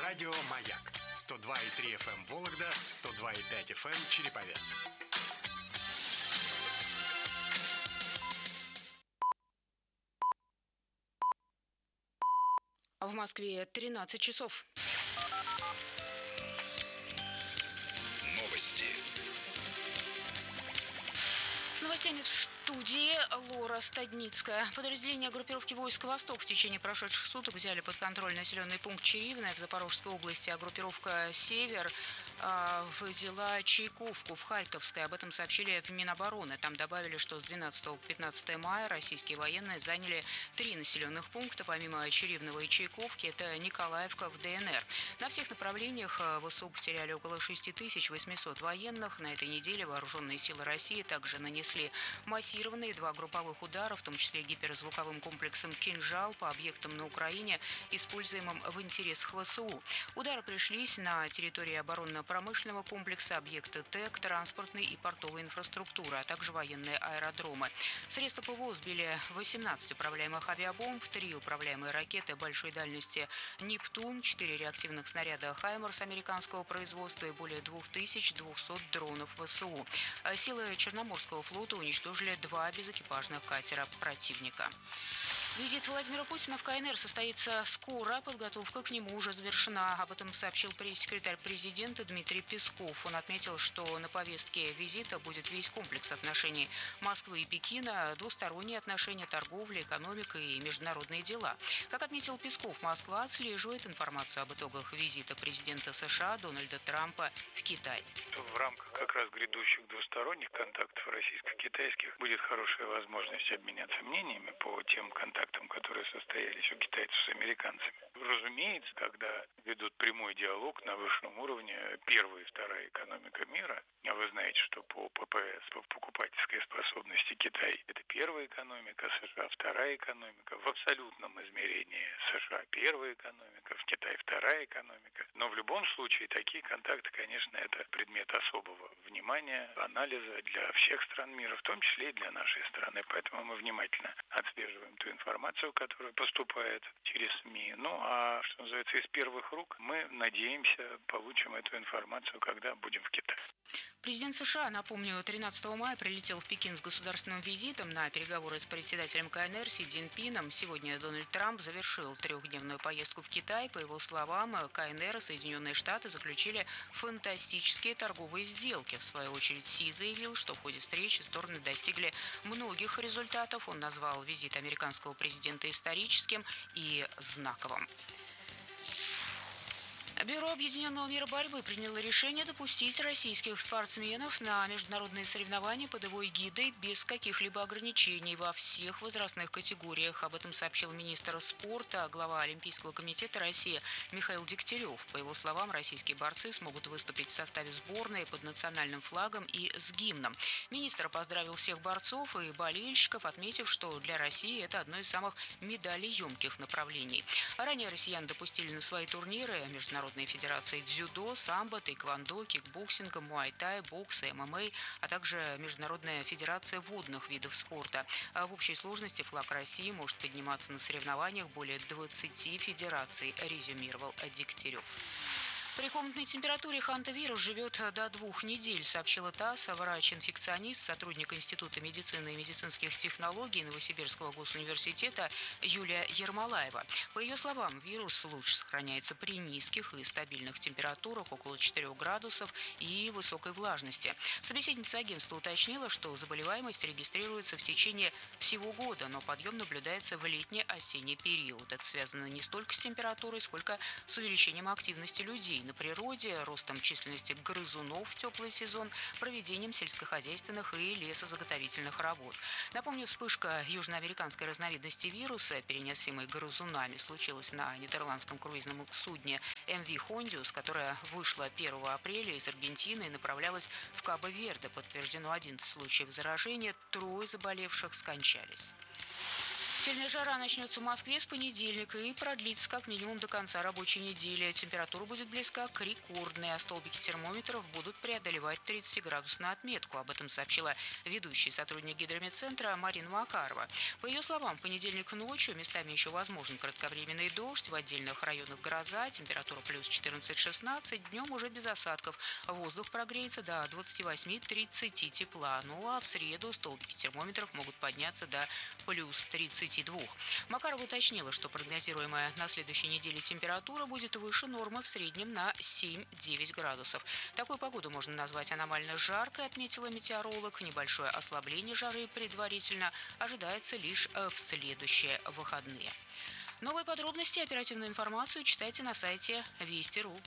Радио «Маяк» 102,3 FM Вологда, 102,5 FM Череповец. В Москве 13 часов. Новости. С новостями в студии Лора Стадницкая. Подразделения группировки войск «Восток» в течение прошедших суток взяли под контроль населенный пункт Чаривное в Запорожской области, а группировка «Север» взяла Чайковку в Харьковской. Об этом сообщили в Минобороны. Там добавили, что с 12 по 15 мая российские военные заняли 3 населенных пункта. Помимо Чаривного и Чайковки, это Николаевка в ДНР. На всех направлениях ВСУ потеряли около 6800 военных. На этой неделе вооруженные силы России также нанесли массированные 2 групповых удара, в том числе гиперзвуковым комплексом «Кинжал» по объектам на Украине, используемым в интересах ВСУ. Удары пришлись на территории оборонно-промышленного комплекса, объекты ТЭК, транспортной и портовой инфраструктуры, а также военные аэродромы. Средства ПВО сбили 18 управляемых авиабомб, 3 управляемые ракеты большой дальности «Нептун», 4 реактивных снаряда «Хаймарс» американского производства и более 2200 дронов ВСУ. Силы Черноморского флота уничтожили 2 безэкипажных катера противника. Визит Владимира Путина в КНР состоится скоро. Подготовка к нему уже завершена. Об этом сообщил пресс-секретарь президента Дмитрий Песков. Он отметил, что на повестке визита будет весь комплекс отношений Москвы и Пекина, двусторонние отношения, торговля, экономика и международные дела. Как отметил Песков, Москва отслеживает информацию об итогах визита президента США Дональда Трампа в Китай. В рамках как раз грядущих двусторонних контактов российско-китайских будет хорошая возможность обменяться мнениями по тем контактам, которые состоялись у китайцев с американцами. Разумеется, когда ведут прямой диалог на высшем уровне первая и вторая экономика мира, а вы знаете, что по ППС, по покупательской способности Китай, это первая экономика, США вторая экономика, в абсолютном измерении США первая экономика, в Китае вторая экономика. Но в любом случае такие контакты, конечно, это предмет особого внимания, анализа для всех стран мира, в том числе и для нашей страны. Поэтому мы внимательно отслеживаем ту информацию, которая поступает через СМИ. Ну, а что называется, из первых рук мы надеемся, получим эту информацию, когда будем в Китае. Президент США, напомню, 13 мая прилетел в Пекин с государственным визитом на переговоры с председателем КНР Си Цзиньпином. Сегодня Дональд Трамп завершил 3-дневную поездку в Китай. По его словам, КНР и Соединенные Штаты заключили фантастические торговые сделки. В свою очередь, Си заявил, что в ходе встречи стороны достигли многих результатов. Он назвал визит американского президента историческим и знаковым. Бюро Объединенного мира борьбы приняло решение допустить российских спортсменов на международные соревнования под его эгидой без каких-либо ограничений во всех возрастных категориях. Об этом сообщил министр спорта, глава Олимпийского комитета России Михаил Дегтярев. По его словам, российские борцы смогут выступить в составе сборной под национальным флагом и с гимном. Министр поздравил всех борцов и болельщиков, отметив, что для России это одно из самых медалеемких направлений. Ранее россиян допустили на свои турниры международные федерации дзюдо, самбо, тэквондо, кикбоксинга, муай-тай, бокса, ММА, а также Международная федерация водных видов спорта. А в общей сложности флаг России может подниматься на соревнованиях более 20 федераций, резюмировал Дегтярев. При комнатной температуре хантавирус живет до 2 недель, сообщила ТАСС. Врач-инфекционист, сотрудник Института медицины и медицинских технологий Новосибирского госуниверситета Юлия Ермолаева. По ее словам, вирус лучше сохраняется при низких и стабильных температурах около 4 градусов и высокой влажности. Собеседница агентства уточнила, что заболеваемость регистрируется в течение всего года, но подъем наблюдается в летне-осенний период. Это связано не столько с температурой, сколько с увеличением активности людей на природе, ростом численности грызунов в теплый сезон, проведением сельскохозяйственных и лесозаготовительных работ. Напомню, вспышка южноамериканской разновидности вируса, переносимой грызунами, случилась на нидерландском круизном судне МВ «Хондиус», которая вышла 1 апреля из Аргентины и направлялась в Кабо-Верде. Подтверждено 11 случаев заражения, 3 заболевших скончались. Сильная жара начнется в Москве с понедельника и продлится как минимум до конца рабочей недели. Температура будет близка к рекордной, а столбики термометров будут преодолевать 30-градусную отметку. Об этом сообщила ведущий сотрудник гидрометцентра Марина Макарова. По ее словам, в понедельник ночью местами еще возможен кратковременный дождь, в отдельных районах гроза, температура плюс 14-16, днем уже без осадков. Воздух прогреется до 28-30 тепла. Ну а в среду столбики термометров могут подняться до плюс 32. Макарова уточнила, что прогнозируемая на следующей неделе температура будет выше нормы в среднем на 7-9 градусов. Такую погоду можно назвать аномально жаркой, отметила метеоролог. Небольшое ослабление жары предварительно ожидается лишь в следующие выходные. Новые подробности и оперативную информацию читайте на сайте Вести.ру.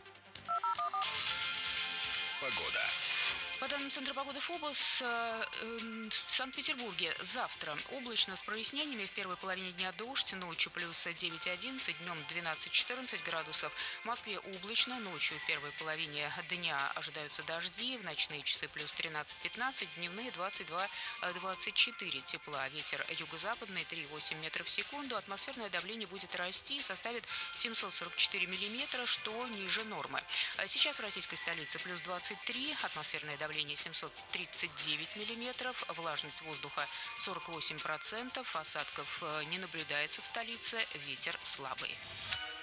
Погода. По данным Центра погоды ФОБОС, в Санкт-Петербурге завтра облачно с прояснениями. В первой половине дня дождь, ночью плюс 9-11, днем 12-14 градусов. В Москве облачно, ночью в первой половине дня ожидаются дожди, в ночные часы плюс 13-15, дневные 22-24 тепла. Ветер юго-западный 3,8 метров в секунду. Атмосферное давление будет расти и составит 744 миллиметра, что ниже нормы. Сейчас в российской столице плюс 23, атмосферное давление 739 миллиметров, влажность воздуха 48%, осадков не наблюдается в столице, ветер слабый.